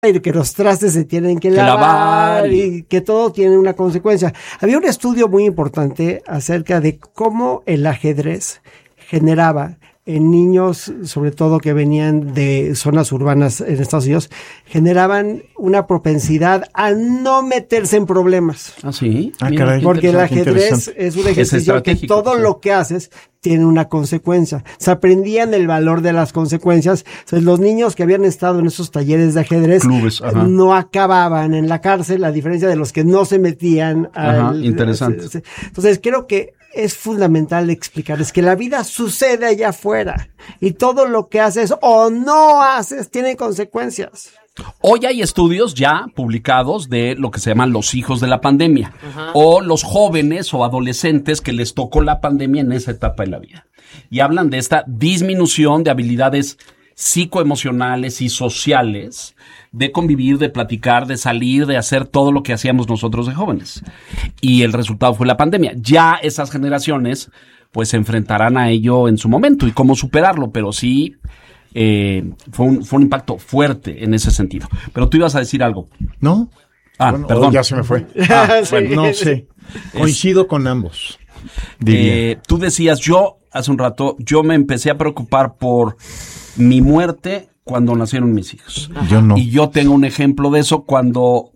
y que los trastes se tienen que lavar y que todo tiene una consecuencia. Había un estudio muy importante acerca de cómo el ajedrez generaba en niños, sobre todo que venían de zonas urbanas en Estados Unidos, generaban una propensidad a no meterse en problemas. ¿Ah, sí? Caray, porque el ajedrez es un ejercicio que todo lo que haces tiene una consecuencia. Se aprendían el valor de las consecuencias. Entonces, los niños que habían estado en esos talleres de ajedrez no acababan en la cárcel, a diferencia de los que no se metían. Interesante. Entonces, creo que es fundamental explicarles que la vida sucede allá afuera y todo lo que haces o no haces tiene consecuencias. Hoy hay estudios ya publicados de lo que se llaman los hijos de la pandemia o los jóvenes o adolescentes que les tocó la pandemia en esa etapa de la vida. Y hablan de esta disminución de habilidades psicoemocionales y sociales, de convivir, de platicar, de salir, de hacer todo lo que hacíamos nosotros de jóvenes. Y el resultado fue la pandemia. Ya esas generaciones pues se enfrentarán a ello en su momento y cómo superarlo, pero sí fue un impacto fuerte en ese sentido. Pero tú ibas a decir algo. ¿No? Bueno, perdón. Ya se me fue. Bueno, no sé. Coincido con ambos. Tú decías, hace un rato, yo me empecé a preocupar por mi muerte cuando nacieron mis hijos. Yo no. Y yo tengo un ejemplo de eso cuando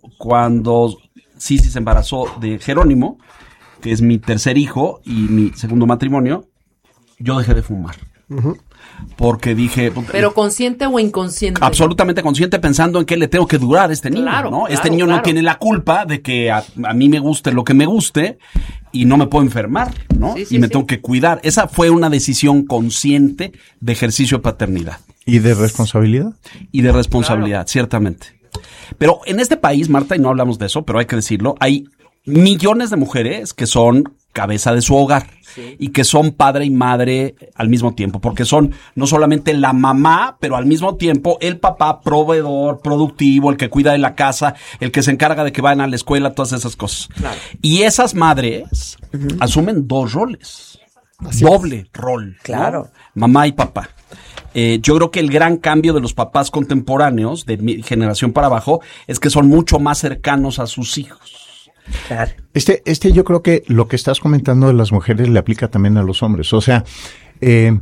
Sisi se embarazó de Jerónimo, que es mi tercer hijo y mi segundo matrimonio, yo dejé de fumar. Porque dije... ¿Pero consciente o inconsciente? Absolutamente consciente, pensando en qué le tengo que durar a este niño, ¿no? Este niño no tiene la culpa de que a mí me guste lo que me guste y no me puedo enfermar, ¿no? Y me tengo que cuidar. Esa fue una decisión consciente de ejercicio de paternidad. ¿Y de responsabilidad? Y de responsabilidad, ciertamente. Pero en este país, Marta, y no hablamos de eso, pero hay que decirlo, hay millones de mujeres que son cabeza de su hogar y que son padre y madre al mismo tiempo, porque son no solamente la mamá, pero al mismo tiempo el papá proveedor, productivo, el que cuida de la casa, el que se encarga de que vayan a la escuela, todas esas cosas. Claro. Y esas madres asumen dos roles, doble rol, claro, ¿no? Mamá y papá. Yo creo que el gran cambio de los papás contemporáneos, de mi generación para abajo, es que son mucho más cercanos a sus hijos. Claro. Yo creo que lo que estás comentando de las mujeres le aplica también a los hombres. O sea, en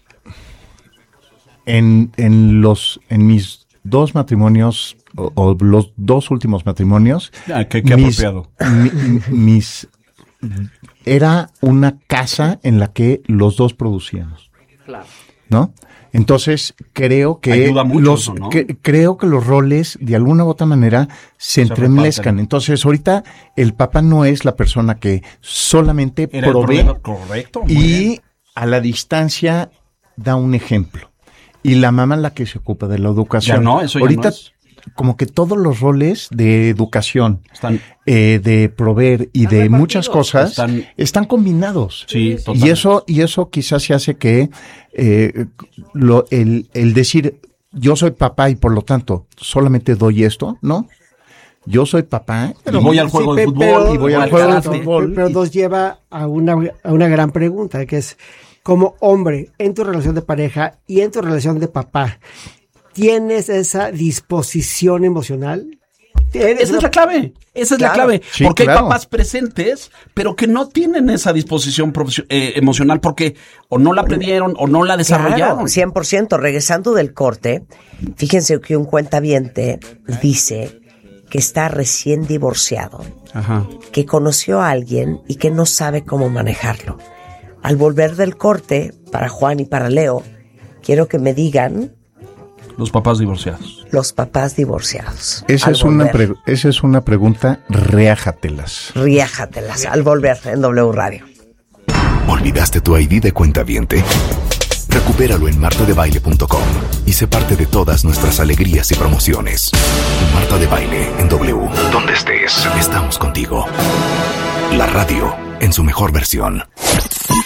mis dos matrimonios, o los dos últimos matrimonios, qué apropiado. Era una casa en la que los dos producíamos. Claro. ¿No? Entonces, creo que creo que los roles, de alguna u otra manera, se entremezclan. Entonces, ahorita, el papá no es la persona que solamente provee. Correcto. Y a la distancia da un ejemplo. Y la mamá la que se ocupa de la educación. Ahorita, como que todos los roles de educación, de proveer y de muchas cosas están combinados. Sí, totalmente. Y eso quizás se hace que el decir yo soy papá y por lo tanto solamente doy esto, ¿no? Yo soy papá y voy al juego de fútbol y voy al juego de fútbol. Pero nos lleva a una gran pregunta, que es, como hombre, en tu relación de pareja y en tu relación de papá, ¿tienes esa disposición emocional? Esa es la clave. La clave. Sí, porque hay papás presentes, pero que no tienen esa disposición emocional porque o no la aprendieron o no la desarrollaron. Claro, 100%. Regresando del corte, fíjense que un cuentaviente dice que está recién divorciado, que conoció a alguien y que no sabe cómo manejarlo. Al volver del corte, para Juan y para Leo, quiero que me digan... Los papás divorciados. Los papás divorciados. Esa es una pregunta, riájatelas. Al volver en W Radio. ¿Olvidaste tu ID de cuentaviente? Recupéralo en martadebaile.com y sé parte de todas nuestras alegrías y promociones. Marta de Baile en W. Donde estés, estamos contigo. La radio en su mejor versión.